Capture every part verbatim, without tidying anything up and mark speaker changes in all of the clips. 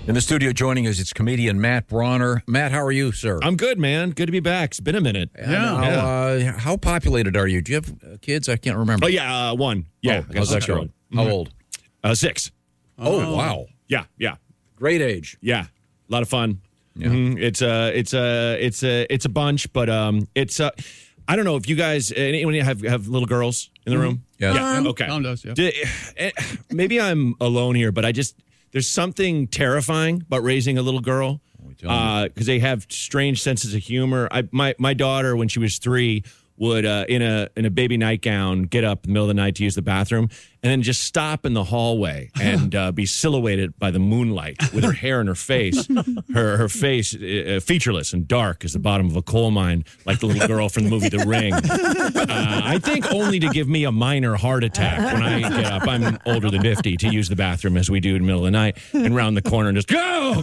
Speaker 1: In the studio joining us, it's comedian Matt Bronner. Matt, how are you, sir?
Speaker 2: I'm good, man. Good to be back. It's been a minute.
Speaker 1: Yeah. How, uh, how populated are you? Do you have uh, kids? I can't remember.
Speaker 2: Oh, yeah, uh, one. Yeah.
Speaker 1: Oh, how's that going? How
Speaker 2: mm-hmm.
Speaker 1: old?
Speaker 2: Uh, six.
Speaker 1: Oh, oh, wow.
Speaker 2: Yeah, yeah.
Speaker 1: Great age.
Speaker 2: Yeah. A lot of fun.
Speaker 1: Yeah.
Speaker 2: Mm-hmm. It's a, it's a, it's a, it's a bunch, but um, it's a, I don't know if you guys, anyone have have little girls in the room?
Speaker 1: Yeah.
Speaker 2: Yeah.
Speaker 3: Um,
Speaker 2: Okay.
Speaker 3: Tom does, yeah.
Speaker 2: Did, eh, maybe I'm alone here, but I just, there's something terrifying about raising a little girl because uh, they have strange senses of humor. I, my my daughter, when she was three, would uh, in a in a baby nightgown get up in the middle of the night to use the bathroom, and then just stop in the hallway and uh, be silhouetted by the moonlight with her hair in her face, her her face uh, featureless and dark as the bottom of a coal mine, like the little girl from the movie The Ring. Uh, I think only to give me a minor heart attack when I get up. I'm older than fifty to use the bathroom as we do in the middle of the night and round the corner and just go.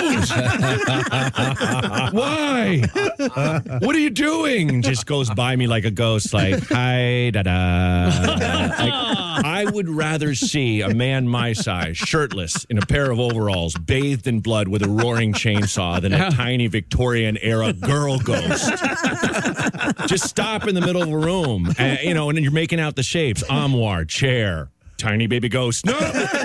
Speaker 2: Why? What are you doing? Just goes by me like a ghost, like hi da da. Like, I would rather see a man my size, shirtless, in a pair of overalls, bathed in blood with a roaring chainsaw than a tiny Victorian era girl ghost. Just stop in the middle of a room, and, you know, and then you're making out the shapes: armoire, chair. Tiny baby ghost. No,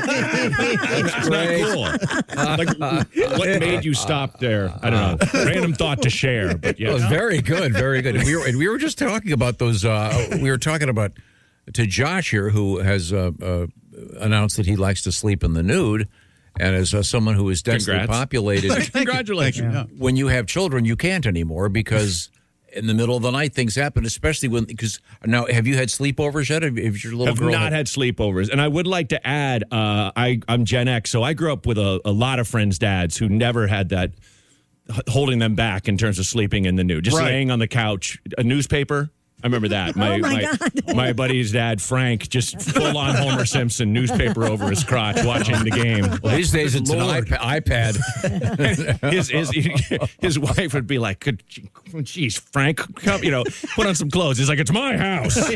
Speaker 2: it's not cool. Like, what made you stop there? I don't know. Random thought to share, but yeah,
Speaker 1: it was very good, very good. And we were and we were just talking about those. Uh, we were talking about to Josh here, who has uh, uh, announced that he likes to sleep in the nude, and as uh, someone who is densely
Speaker 2: Congrats.
Speaker 1: populated,
Speaker 3: Congratulations. Yeah.
Speaker 1: when you have children, you can't anymore because. In the middle of the night, things happen, especially when, because now, have you had sleepovers yet? Have, have your little
Speaker 2: have
Speaker 1: girl
Speaker 2: not
Speaker 1: had,
Speaker 2: had sleepovers. And I would like to add, uh, I, I'm Gen X, so I grew up with a, a lot of friends' dads who never had that h- holding them back in terms of sleeping in the nude. Just
Speaker 3: Right.
Speaker 2: laying on the couch, a newspaper. I remember that. My,
Speaker 4: Oh, my
Speaker 2: my,
Speaker 4: God.
Speaker 2: my buddy's dad, Frank, just full on Homer Simpson, newspaper over his crotch, watching the game.
Speaker 1: well, these days it's
Speaker 2: Lord.
Speaker 1: an iPad. iPad.
Speaker 2: his, his his wife would be like, "Could, geez, Frank, come, you know, put on some clothes." He's like, "It's my house," and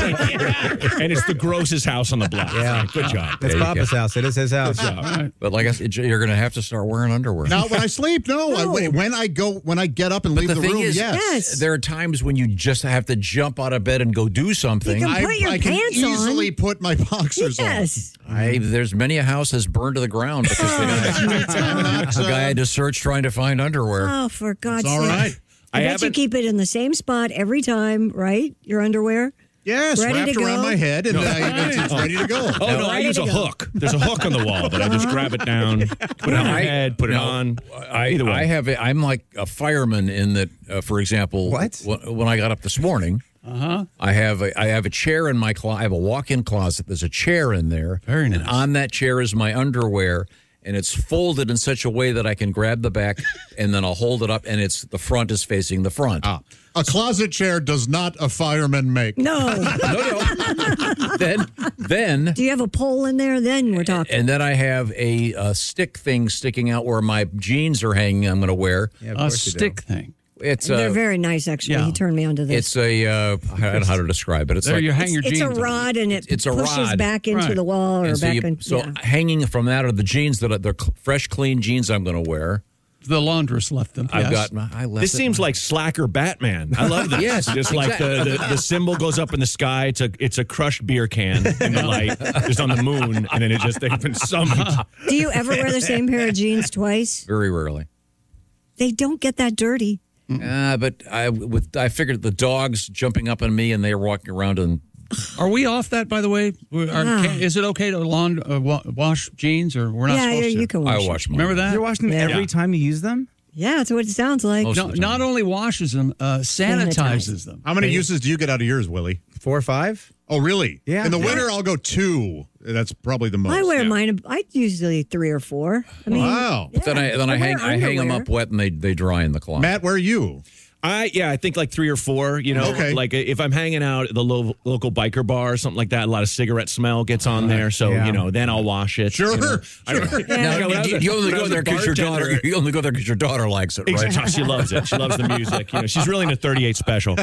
Speaker 2: it's the grossest house on the block.
Speaker 5: Yeah.
Speaker 2: Good job.
Speaker 5: It's
Speaker 1: There you
Speaker 5: Papa's
Speaker 1: go.
Speaker 5: house. It is his house.
Speaker 1: But like I said, you're going to have to start wearing underwear.
Speaker 3: Not when I sleep, no. I,
Speaker 4: No.
Speaker 3: wait, when I go, when I get up and
Speaker 1: But
Speaker 3: leave
Speaker 1: the
Speaker 3: the,
Speaker 1: thing
Speaker 3: room,
Speaker 1: is,
Speaker 3: yes.
Speaker 4: Yes.
Speaker 1: there are times when you just have to jump out of bed and go do something.
Speaker 4: You can
Speaker 3: I,
Speaker 4: put your
Speaker 3: I can
Speaker 4: pants on.
Speaker 3: easily put my boxers
Speaker 4: Yes.
Speaker 1: I, there's many a house has burned to the ground because they got
Speaker 3: on. Not,
Speaker 1: a
Speaker 3: uh,
Speaker 1: guy had to search trying to find underwear.
Speaker 4: Oh, for God's
Speaker 3: It's all
Speaker 4: sake.
Speaker 3: right.
Speaker 4: I,
Speaker 2: I
Speaker 4: bet you
Speaker 2: haven't-
Speaker 4: keep it in the same spot every time, right? Your underwear?
Speaker 3: Yes,
Speaker 4: Ready
Speaker 3: wrapped
Speaker 4: to
Speaker 3: around
Speaker 4: go?
Speaker 3: my head, and uh, it's, it's ready to go.
Speaker 2: Oh, no, I
Speaker 4: Ready
Speaker 2: use
Speaker 4: to
Speaker 2: a
Speaker 4: go.
Speaker 2: hook. There's a hook on the wall that I just grab it down, put it on my head, put it
Speaker 1: No,
Speaker 2: on.
Speaker 1: I,
Speaker 2: Either way.
Speaker 1: I have. A, I'm like a fireman in that. Uh, for example,
Speaker 5: What?
Speaker 1: When, when I got up this morning, uh-huh. I have a I have a chair in my closet. I have a walk-in closet. There's a chair in there.
Speaker 3: Very nice.
Speaker 1: And on that chair is my underwear, and it's folded in such a way that I can grab the back, and then I'll hold it up, and it's the front is facing the front.
Speaker 3: Ah, a closet chair does not a fireman make.
Speaker 4: No.
Speaker 1: No, no. then, then.
Speaker 4: Do you have a pole in there? Then we're talking.
Speaker 1: And then I have a, a stick thing sticking out where my jeans are hanging. I'm going to wear.
Speaker 5: Yeah, of
Speaker 3: A
Speaker 5: course you do.
Speaker 3: stick thing.
Speaker 1: It's
Speaker 4: They're
Speaker 1: a.
Speaker 4: very nice, actually.
Speaker 3: yeah.
Speaker 4: He turned me onto this.
Speaker 1: It's a. Uh, I don't know how to describe it. It's
Speaker 3: There
Speaker 1: like
Speaker 3: you hang
Speaker 4: It's,
Speaker 3: your
Speaker 4: it's
Speaker 3: jeans.
Speaker 4: a rod, and it
Speaker 1: It's a
Speaker 4: pushes
Speaker 1: rod.
Speaker 4: back into
Speaker 3: Right.
Speaker 4: the wall or
Speaker 1: and so,
Speaker 4: back
Speaker 1: you,
Speaker 4: in.
Speaker 1: so
Speaker 4: yeah.
Speaker 1: hanging from that are the jeans that are the cl- fresh, clean jeans I'm going to wear.
Speaker 3: The laundress left them.
Speaker 1: I've
Speaker 3: yes.
Speaker 1: got. My, I left
Speaker 2: This
Speaker 1: it-
Speaker 2: seems like slacker Batman. I love this.
Speaker 1: Yes,
Speaker 2: just like the, the the symbol goes up in the sky. It's a it's a crushed beer can in the light, just on the moon, and then it just they've been summoned.
Speaker 4: Do you ever wear the same pair of jeans twice?
Speaker 1: very rarely.
Speaker 4: They don't get that dirty.
Speaker 1: Uh, but I with I figured the dogs jumping up on me and they're walking around and
Speaker 6: Are we off that, by the way? We- Are,
Speaker 4: Ah.
Speaker 6: can, is it okay to laund, uh, wa- wash jeans, or we're not
Speaker 4: Yeah,
Speaker 6: supposed
Speaker 4: yeah,
Speaker 6: to?
Speaker 4: you can
Speaker 1: I
Speaker 4: wash.
Speaker 1: wash
Speaker 4: it.
Speaker 1: mine.
Speaker 6: Remember that?
Speaker 5: You're washing them
Speaker 4: Yeah.
Speaker 5: every time you use them?
Speaker 4: Yeah, that's what it sounds like.
Speaker 1: Most
Speaker 6: No,
Speaker 1: of the time.
Speaker 6: not only washes them, uh, sanitizes
Speaker 4: Sanitize.
Speaker 6: them.
Speaker 3: How many uses do you get out of yours, Willie?
Speaker 5: Four or five?
Speaker 3: Oh, really?
Speaker 5: Yeah.
Speaker 3: In the
Speaker 5: Yeah.
Speaker 3: winter, I'll go two. That's probably the most.
Speaker 4: I wear
Speaker 3: Yeah.
Speaker 4: mine. I usually three or four. I mean,
Speaker 3: Wow.
Speaker 4: yeah.
Speaker 1: Then I then I,
Speaker 4: wear
Speaker 1: hang I hang them
Speaker 4: underwear.
Speaker 1: up wet and they they dry in the closet.
Speaker 3: Matt, where are you?
Speaker 2: I yeah, I think like three or four. You know,
Speaker 3: Okay.
Speaker 2: like if I'm hanging out at the lo- local biker bar or something like that, a lot of cigarette smell gets on there. So
Speaker 5: Yeah.
Speaker 2: you know, then I'll wash it.
Speaker 3: Sure,
Speaker 2: you know. I-
Speaker 3: sure.
Speaker 2: Yeah,
Speaker 1: Now,
Speaker 2: when I was
Speaker 1: you,
Speaker 2: a-
Speaker 1: you only
Speaker 2: when I
Speaker 1: go
Speaker 2: was a
Speaker 1: there because your daughter.
Speaker 2: bartender-
Speaker 1: You only go there because your daughter likes it, right?
Speaker 2: Exactly. She loves it. She loves the music. You know, she's really into thirty-eight Special.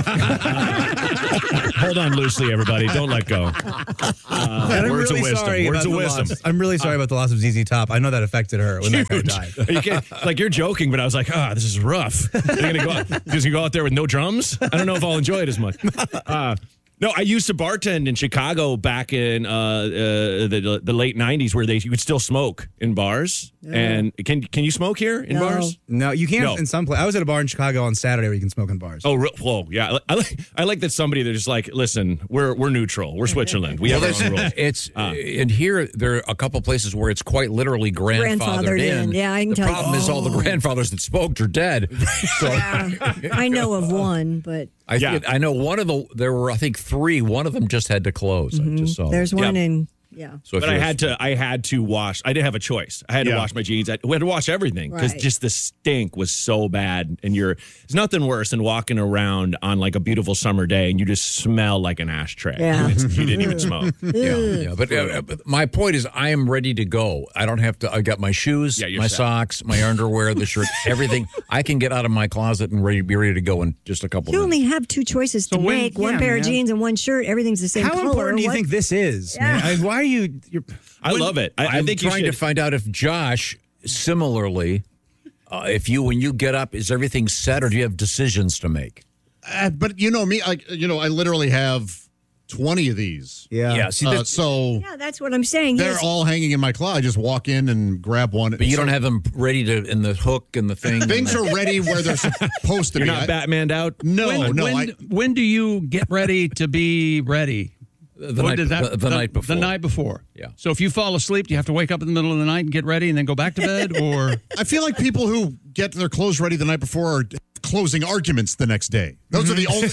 Speaker 2: Hold on loosely, everybody. Don't let go. Uh,
Speaker 5: And I'm
Speaker 2: words
Speaker 5: really
Speaker 2: of wisdom.
Speaker 5: sorry
Speaker 2: Words
Speaker 5: about
Speaker 2: of
Speaker 5: the
Speaker 2: wisdom.
Speaker 5: loss. I'm really sorry about the loss of Z Z Top. I know that affected her when that guy died.
Speaker 2: You can't- like you're joking, but I was like, ah, this is rough. You're gonna go out, just gonna go out there with no drums. I don't know if I'll enjoy it as much. Uh, no, I used to bartend in Chicago back in uh, uh, the the late nineties, where they you could still smoke in bars. And can can you smoke here in
Speaker 4: No.
Speaker 2: bars?
Speaker 5: No, you can't
Speaker 2: No.
Speaker 5: in some place. I was at a bar in Chicago on Saturday where you can smoke in bars.
Speaker 2: Oh, re- whoa, yeah. I like I like that somebody they're just like, listen, we're we're neutral. We're Switzerland. We have our own rules.
Speaker 1: It's and here there are a couple places where it's quite literally grandfathered,
Speaker 4: Grandfathered in. Yeah, I can
Speaker 1: the
Speaker 4: tell you.
Speaker 1: problem is all the grandfathers that smoked are dead. So
Speaker 4: I know of one, but
Speaker 1: I
Speaker 2: Yeah.
Speaker 1: think, I know one of the there were I think three. One of them just had to close. I just saw.
Speaker 4: there's one
Speaker 2: Yeah.
Speaker 4: in yeah.
Speaker 1: So if
Speaker 2: But I
Speaker 1: you're-
Speaker 2: had to I had to wash. I didn't have a choice. I had to
Speaker 3: Yeah.
Speaker 2: wash my jeans. I we had to wash everything because
Speaker 4: Right.
Speaker 2: just the stink was so bad. And you're there's nothing worse than walking around on like a beautiful summer day and you just smell like an ashtray.
Speaker 4: Yeah.
Speaker 2: And it's- you didn't even smoke.
Speaker 1: Yeah, yeah. But, uh, but my point is, I am ready to go. I don't have to. I got my shoes,
Speaker 2: Yeah, you're
Speaker 1: my
Speaker 2: set.
Speaker 1: socks, my underwear, the shirt, everything. I can get out of my closet and ready, be ready to go in just a couple.
Speaker 4: You
Speaker 1: minutes.
Speaker 4: only have two choices to
Speaker 6: when-
Speaker 4: make: one
Speaker 5: yeah,
Speaker 4: pair of
Speaker 5: man.
Speaker 4: jeans and one shirt. Everything's the same
Speaker 5: How
Speaker 4: color.
Speaker 5: important do you
Speaker 4: What-
Speaker 5: think this is? man? I mean, why are you? You're,
Speaker 2: I love it. I, I
Speaker 1: I'm
Speaker 2: think you
Speaker 1: trying
Speaker 2: should.
Speaker 1: to find out if Josh, similarly, uh, if you when you get up, is everything set, or do you have decisions to make?
Speaker 3: Uh, but you know me, I you know I literally have twenty of these.
Speaker 5: yeah.
Speaker 1: Yeah. See,
Speaker 3: Uh,
Speaker 1: that,
Speaker 3: so
Speaker 4: Yeah, that's what I'm saying.
Speaker 3: they're
Speaker 4: Yes.
Speaker 3: all hanging in my closet. I just walk in and grab one.
Speaker 1: but you don't have them ready to in the hook and the thing.
Speaker 3: Things are ready where they're supposed to
Speaker 2: You're
Speaker 3: be.
Speaker 2: not
Speaker 3: I-
Speaker 2: Batmaned out.
Speaker 3: No,
Speaker 6: when,
Speaker 3: no.
Speaker 6: when,
Speaker 3: I,
Speaker 6: when do you get ready to be ready?
Speaker 1: the,
Speaker 6: What
Speaker 1: night,
Speaker 6: did that-
Speaker 1: the, the night before.
Speaker 6: The night before.
Speaker 1: Yeah.
Speaker 6: So if you fall asleep, do you have to wake up in the middle of the night and get ready and then go back to bed, or
Speaker 3: I feel like people who get their clothes ready the night before are closing arguments the next day. Those are the only.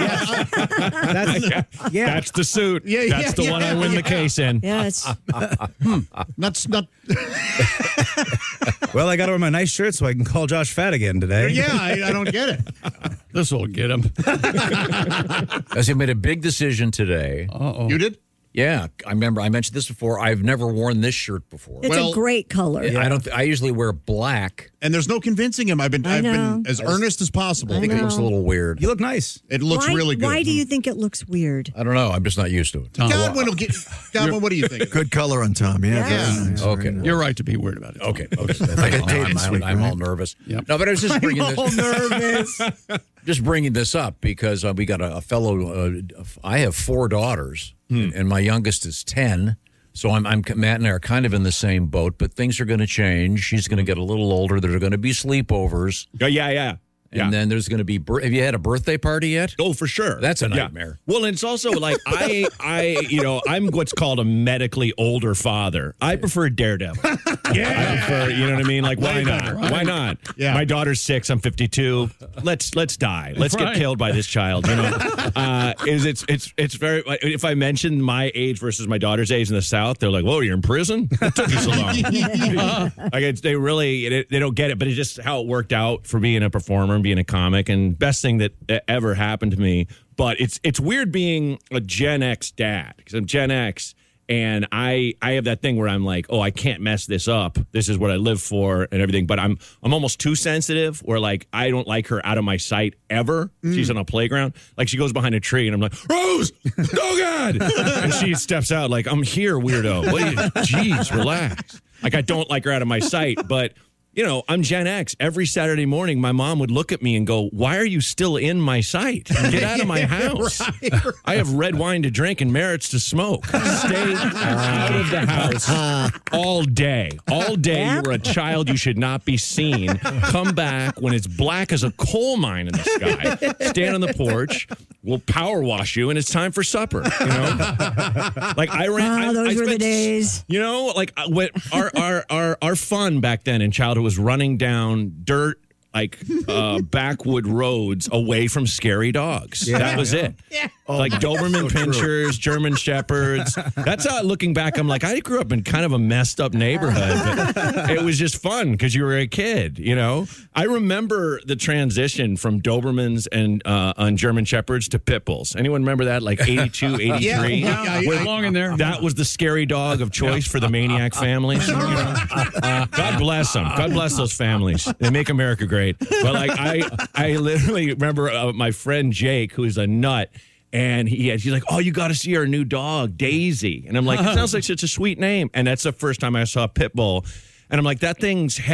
Speaker 3: Uh,
Speaker 5: That's, yeah.
Speaker 2: That's the suit.
Speaker 3: Yeah, yeah,
Speaker 2: That's the
Speaker 3: yeah,
Speaker 2: one I win the case in.
Speaker 4: Yes.
Speaker 3: not not.
Speaker 5: Well, I got to wear my nice shirt so I can call Josh fat again today.
Speaker 3: Yeah, I, I don't get it.
Speaker 6: this will get him?
Speaker 1: As he made a big decision today.
Speaker 6: Uh-oh.
Speaker 3: You did.
Speaker 1: Yeah, I remember I mentioned this before. I've never worn this shirt before.
Speaker 4: It's
Speaker 3: Well,
Speaker 4: a great color.
Speaker 1: I don't. Th- I usually wear black.
Speaker 3: And there's no convincing him. I've been
Speaker 4: I
Speaker 3: I've
Speaker 4: know.
Speaker 3: been as earnest as possible.
Speaker 1: I think it looks a little weird.
Speaker 5: You look nice.
Speaker 3: It looks
Speaker 4: why,
Speaker 3: really good.
Speaker 4: Why do you think it looks weird?
Speaker 1: I don't know. I'm just not used to it.
Speaker 6: Tom,
Speaker 3: Godwin will get. Godwin, what do you think?
Speaker 7: Good color on Tom. Yeah.
Speaker 4: Yeah.
Speaker 7: very nice,
Speaker 1: Okay.
Speaker 7: very nice.
Speaker 6: you're right to be weird about it. Tom.
Speaker 1: Okay. Okay.
Speaker 7: Like a date
Speaker 1: I'm,
Speaker 7: this
Speaker 1: I'm-
Speaker 7: week,
Speaker 1: I'm all
Speaker 7: right?
Speaker 1: nervous.
Speaker 6: Yep.
Speaker 1: No, but I was just bringing
Speaker 5: all
Speaker 1: this.
Speaker 5: nervous.
Speaker 1: Just bringing this up because uh, we got a, a fellow. Uh, I have four daughters,
Speaker 2: Hmm.
Speaker 1: and my youngest is ten. So I'm, I'm Matt and I are kind of in the same boat, but things are going to change. She's going to get a little older. There are going to be sleepovers,
Speaker 2: Oh, yeah, yeah.
Speaker 1: and
Speaker 2: Yeah.
Speaker 1: then there's going to be. bir- Have you had a birthday party yet?
Speaker 2: Oh, for sure.
Speaker 1: That's a
Speaker 2: Yeah.
Speaker 1: nightmare.
Speaker 2: Well, and it's also like I, I, you know, I'm what's called a medically older father. I prefer Daredevil. Yeah, I prefer, you know what I mean? Like, why not? Why not?
Speaker 3: Yeah.
Speaker 2: My daughter's six. I'm fifty-two. Let's let's die. Let's
Speaker 6: Right.
Speaker 2: get killed by this child. You know, uh, is it's it's it's very. If I mention my age versus my daughter's age in the South, they're like, "Whoa, you're in prison? What took you so long?" Like it's, they really they, they don't get it, but it's just how it worked out for being a performer and being a comic, and best thing that ever happened to me. But it's it's weird being a Gen X dad because I'm Gen X. And I, I have that thing where I'm like, oh, I can't mess this up. This is what I live for and everything. But I'm I'm almost too sensitive where like I don't like her out of my sight ever. She's on a playground. Like she goes behind a tree and I'm like, Rose, oh God. And she steps out like, I'm here, weirdo. What are you, jeez, relax. Like I don't like her out of my sight. But you know, I'm Gen X. Every Saturday morning, my mom would look at me and go, why are you still in my sight? Get out of my house. I have red wine to drink and merits to smoke. Stay out of the house all day. All day, you were a child. You should not be seen. Come back when it's black as a coal mine in the sky. Stand on the porch. We'll power wash you, and it's time for supper. You know, like I ran.
Speaker 4: Ah,
Speaker 2: I,
Speaker 4: those
Speaker 2: I
Speaker 4: were the
Speaker 2: spent-
Speaker 4: days.
Speaker 2: You know, like uh, what our, our our our fun back then in childhood was running down dirt like uh, backwood roads away from scary dogs.
Speaker 5: Yeah.
Speaker 2: That was it.
Speaker 3: Yeah.
Speaker 2: Like Doberman Pinschers, German Shepherds. That's how, looking back, I'm like, I grew up in kind of a messed up neighborhood, but it was just fun because you were a kid, you know? I remember the transition from Dobermans and uh, on German Shepherds to Pit Bulls. Anyone remember that? Like eighty-two, eighty-three?
Speaker 3: Yeah, yeah,
Speaker 6: We're
Speaker 3: I-
Speaker 6: long in there.
Speaker 2: That was the scary dog of choice for the maniac families. You know? God bless them. God bless those families. They make America great. But like I, I literally remember uh, my friend Jake, who is a nut, and he he's like, "Oh, you got to see our new dog, Daisy." And I'm like, "It sounds like such a sweet name." And that's the first time I saw Pitbull, and I'm like, "That thing's head."